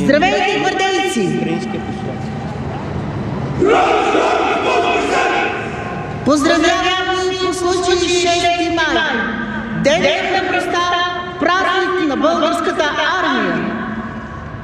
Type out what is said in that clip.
Здравейте, гвардейци! Поздравявам ви по случай 6 май, Ден на храбростта, празник на българската армия.